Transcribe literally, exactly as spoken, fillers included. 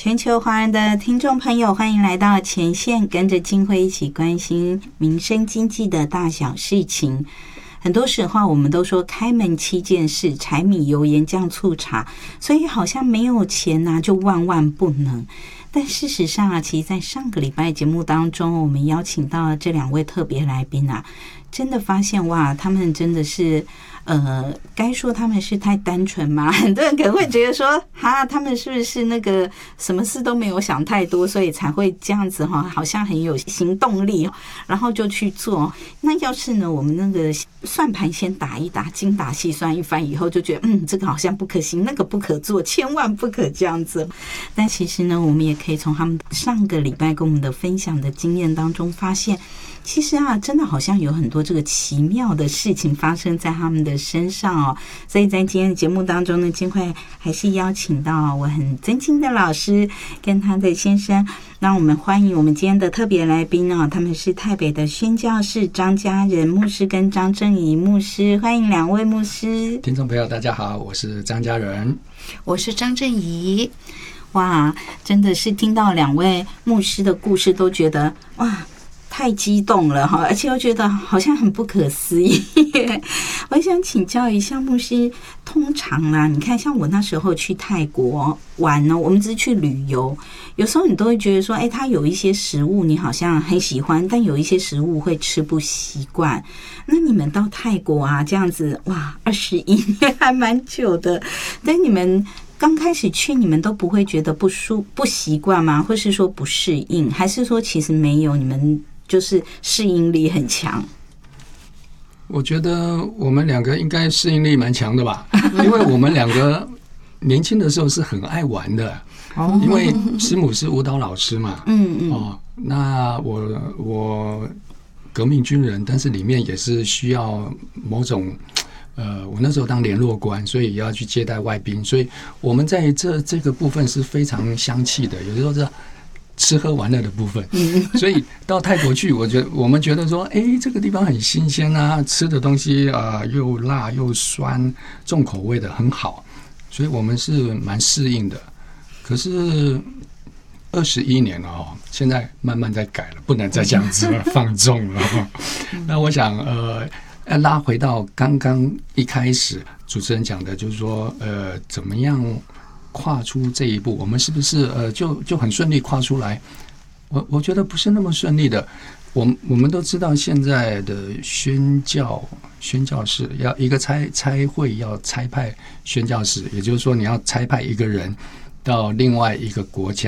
全球华人的听众朋友，欢迎来到前线，跟着金辉一起关心民生经济的大小事情。很多时候我们都说开门七件事，柴米油盐酱醋茶，所以好像没有钱啊就万万不能。但事实上啊，其实在上个礼拜节目当中，我们邀请到这两位特别来宾啊，真的发现哇，他们真的是呃，该说他们是太单纯吗？很多人可能会觉得说，哈，他们是不是那个什么事都没有想太多，所以才会这样子哈，好像很有行动力，然后就去做。那要是呢，我们那个算盘先打一打，精打细算一番以后，就觉得嗯，这个好像不可行，那个不可做，千万不可这样子。但其实呢，我们也可以从他们上个礼拜跟我们的分享的经验当中发现，其实啊，真的好像有很多这个奇妙的事情发生在他们的身上哦。所以在今天的节目当中呢，金慧还是邀请到我很尊敬的老师跟他的先生，让我们欢迎我们今天的特别来宾哦，他们是台北的宣教士张家仁牧师跟张正仪牧师，欢迎两位牧师。 听众朋友大家好，我是张家仁， 我是张正仪。哇，真的是听到两位牧师的故事都觉得哇太激动了哈，而且又觉得好像很不可思议。我想请教一下牧师，通常啦，你看像我那时候去泰国玩呢，我们只是去旅游，有时候你都会觉得说，哎，它有一些食物你好像很喜欢，但有一些食物会吃不习惯。那你们到泰国啊，这样子哇，二十一年还蛮久的，但你们刚开始去，你们都不会觉得不舒不习惯吗？或是说不适应，还是说其实没有，你们就是适应力很强？ 我觉得我们两个应该适应力蛮强的吧，因为我们两个年轻的时候是很爱玩的，因为师母是舞蹈老师嘛，嗯嗯，哦，那我我革命军人，但是里面也是需要某种。呃，我那时候当联络官，所以要去接待外宾，所以我们在这这个部分是非常相契的，有时候是吃喝玩乐的部分。所以到泰国去，我觉得我们觉得说，哎，这个地方很新鲜啊，吃的东西啊、呃、又辣又酸，重口味的很好，所以我们是蛮适应的。可是二十一年了哦，现在慢慢在改了，不能再这样子了，放纵了。那我想，呃。拉回到刚刚一开始主持人讲的，就是说，呃，怎么样跨出这一步？我们是不是呃就就很顺利跨出来？我我觉得不是那么顺利的。我们我们都知道，现在的宣教宣教士要一个差差会要差派宣教士，也就是说，你要差派一个人到另外一个国家。